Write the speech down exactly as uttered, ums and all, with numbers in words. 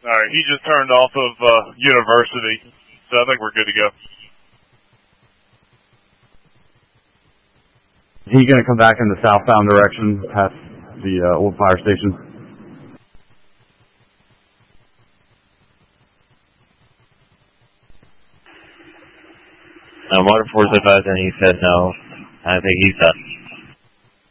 All right, he just turned off of uh, University, so I think we're good to go. He going to come back in the southbound direction past the uh, old fire station? Uh, Motor Force advised and he said no. I think he's done.